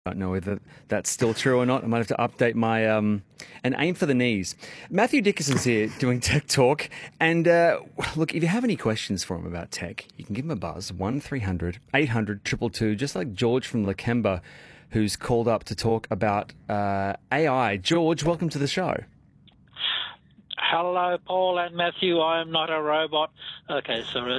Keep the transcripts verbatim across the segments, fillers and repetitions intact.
Don't know whether that's still true or not. I might have to update my um, and aim for the knees. Matthew Dickinson's here doing Tech Talk, and uh, look, if you have any questions for him about tech, you can give him a buzz one three hundred eight hundred two two two, just like George from Lakemba, who's called up to talk about uh, A I. George, welcome to the show. Hello, Paul and Matthew. I am not a robot. Okay, sorry.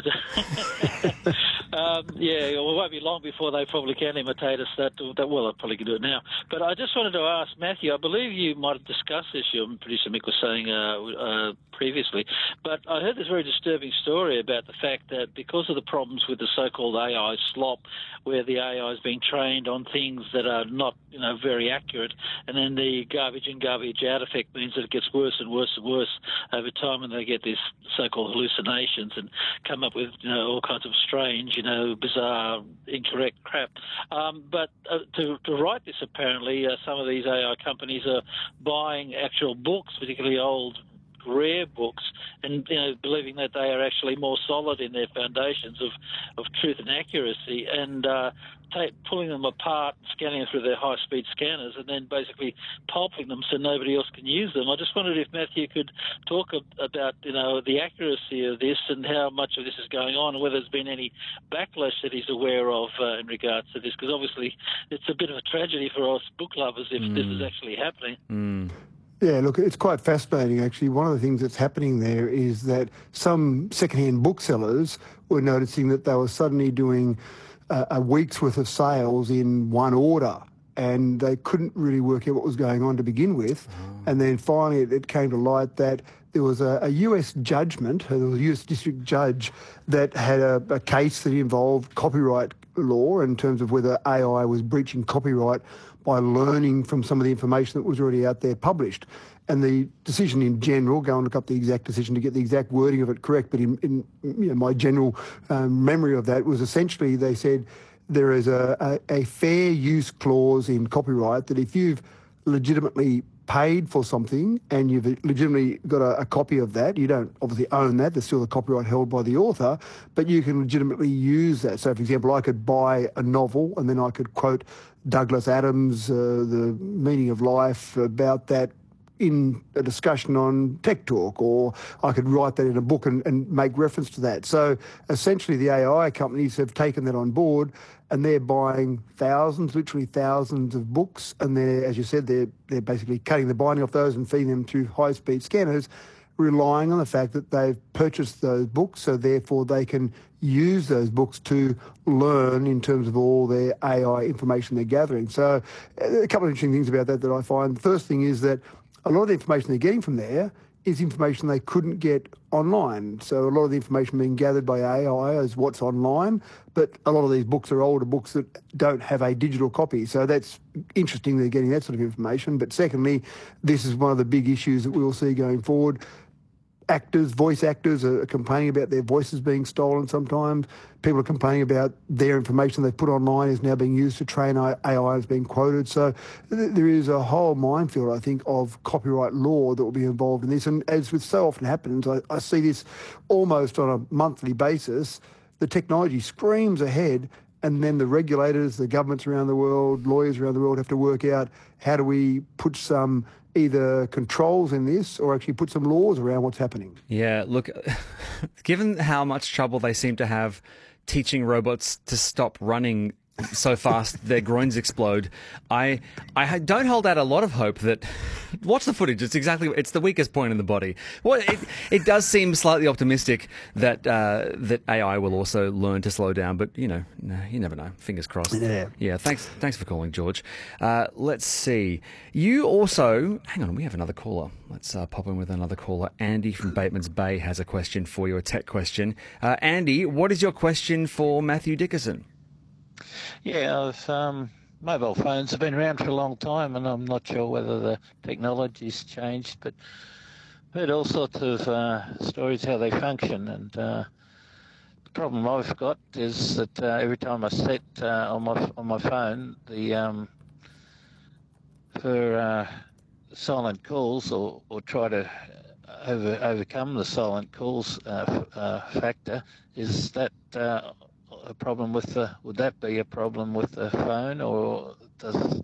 um, yeah, well, it won't be long before they probably can imitate us. That, that well, I probably can do it now. But I just wanted to ask Matthew. I believe you might have discussed this. Your producer Mick was saying uh, uh, previously, but I heard this very disturbing story about the fact that because of the problems with the so-called A I slop, where the A I is being trained on things that are not, you know, very accurate, and then the garbage in, garbage out effect means that it gets worse and worse and worse over time, and they get these so-called hallucinations and come up with, you know, all kinds of strange, you know, bizarre, incorrect crap. Um, but uh, to, to write this, apparently, uh, some of these A I companies are buying actual books, particularly old, rare books, and, you know, believing that they are actually more solid in their foundations of, of truth and accuracy, and uh, take, pulling them apart, scanning them through their high-speed scanners, and then basically pulping them so nobody else can use them. I just wondered if Matthew could talk about, you know, the accuracy of this and how much of this is going on, and whether there's been any backlash that he's aware of uh, in regards to this, because obviously it's a bit of a tragedy for us book lovers if mm. this is actually happening. Mm. Yeah, look, it's quite fascinating, actually. One of the things that's happening there is that some second-hand booksellers were noticing that they were suddenly doing uh, a week's worth of sales in one order, and they couldn't really work out what was going on to begin with. Oh. And then finally it, it came to light that there was a, a U S judgment, there was a U S district judge that had a, a case that involved copyright law in terms of whether A I was breaching copyright by learning from some of the information that was already out there published. And the decision in general, go and look up the exact decision to get the exact wording of it correct, but in, in you know, my general um, memory of that was essentially they said there is a, a, a fair use clause in copyright that if you've legitimately paid for something and you've legitimately got a, a copy of that, you don't obviously own that, there's still the copyright held by the author, but you can legitimately use that. So, for example, I could buy a novel and then I could quote Douglas Adams, uh, The Meaning of Life, about that in a discussion on Tech Talk, or I could write that in a book and, and make reference to that. So essentially the A I companies have taken that on board and they're buying thousands, literally thousands of books, and they're, as you said, they're, they're basically cutting the binding off those and feeding them through high-speed scanners, relying on the fact that they've purchased those books, so therefore they can use those books to learn in terms of all their A I information they're gathering. So a couple of interesting things about that that I find. The first thing is that a lot of the information they're getting from there is information they couldn't get online. So a lot of the information being gathered by A I is what's online, but a lot of these books are older books that don't have a digital copy. So that's interesting they're getting that sort of information. But secondly, this is one of the big issues that we will see going forward. Actors, voice actors are complaining about their voices being stolen sometimes. People are complaining about their information they put online is now being used to train A I as being quoted. So th- there is a whole minefield, I think, of copyright law that will be involved in this. And as with so often happens, I, I see this almost on a monthly basis. The technology screams ahead, and then the regulators, the governments around the world, lawyers around the world have to work out how do we put some either controls in this or actually put some laws around what's happening. Yeah, look, given how much trouble they seem to have teaching robots to stop running so fast their groins explode, I I don't hold out a lot of hope that watch the footage. It's exactly it's the weakest point in the body. Well, it, it does seem slightly optimistic that uh, that A I will also learn to slow down, but you know, no, you never know. Fingers crossed. Yeah. Yeah. Thanks. Thanks for calling, George. Uh, let's see. You also hang on. We have another caller. Let's uh, pop in with another caller. Andy from Bateman's Bay has a question for you, a tech question. Uh, Andy, what is your question for Matthew Dickinson? Yeah, I've, um, mobile phones have been around for a long time, and I'm not sure whether the technology's changed, but I've heard all sorts of uh, stories how they function, and uh, the problem I've got is that uh, every time I set uh, on my on my phone the um, for uh, silent calls or, or try to over, overcome the silent calls uh, uh, factor is that. Uh, a problem with the? Would that be a problem with the phone, or does